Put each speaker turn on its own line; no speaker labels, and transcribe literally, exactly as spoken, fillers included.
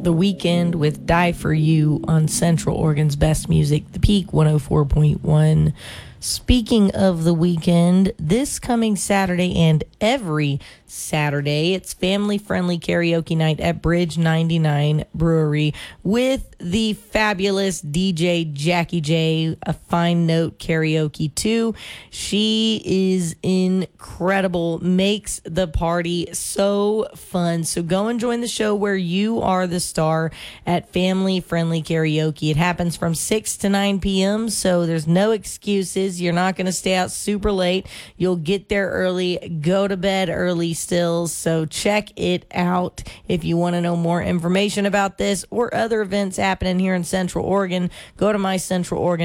The Weeknd with Die For You on Central Oregon's Best Music, The Peak one oh four point one. Speaking of The Weeknd, this coming Saturday and every Saturday, it's family-friendly karaoke night at Bridge ninety-nine Brewery with the fabulous D J Jackie J, a fine note karaoke too. She is incredible, makes the party so fun. So go and join the show where you are the star at family-friendly karaoke. It happens from six to nine p.m., so there's no excuses. You're not going to stay out super late. You'll get there early, go to bed early still. So check it out. If you want to know more information about this or other events happening here in Central Oregon, go to My Central Oregon